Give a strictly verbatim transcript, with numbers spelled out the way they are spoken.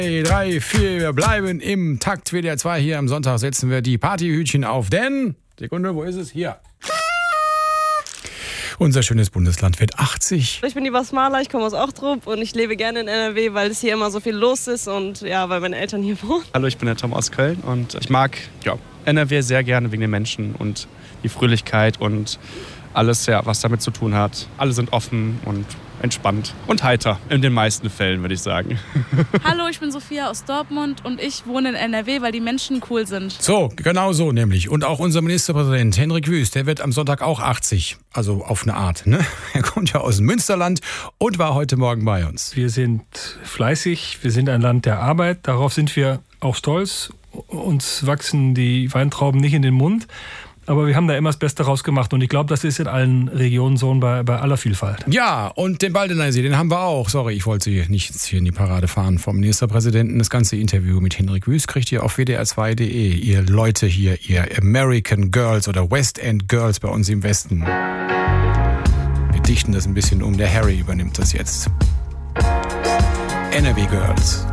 drei, vier, wir bleiben im Takt. W D R zwei hier am Sonntag setzen wir die Partyhütchen auf, denn, Sekunde, wo ist es? Hier. Unser schönes Bundesland wird achtzig. Ich bin die Basmala, ich komme aus Ochtrup und ich lebe gerne in N R W, weil es hier immer so viel los ist und ja, weil meine Eltern hier wohnen. Hallo, ich bin der Tom aus Köln und ich mag ja, N R W sehr gerne wegen den Menschen und die Fröhlichkeit und alles, ja, was damit zu tun hat. Alle sind offen und entspannt und heiter, in den meisten Fällen, würde ich sagen. Hallo, ich bin Sophia aus Dortmund und ich wohne in N R W, weil die Menschen cool sind. So, genau so nämlich. Und auch unser Ministerpräsident Hendrik Wüst, der wird am Sonntag auch achtzig. Also auf eine Art, ne? Er kommt ja aus dem Münsterland und war heute Morgen bei uns. Wir sind fleißig, wir sind ein Land der Arbeit, darauf sind wir auch stolz. Uns wachsen die Weintrauben nicht in den Mund. Aber wir haben da immer das Beste rausgemacht und ich glaube, das ist in allen Regionen so bei, bei aller Vielfalt. Ja, und den Baldeneysee, den haben wir auch. Sorry, ich wollte Sie nicht jetzt hier in die Parade fahren vom Ministerpräsidenten. Das ganze Interview mit Hendrik Wüst kriegt ihr auf w d r zwei punkt d e. Ihr Leute hier, ihr American Girls oder West End Girls bei uns im Westen. Wir dichten das ein bisschen um. Der Harry übernimmt das jetzt. N R W Girls.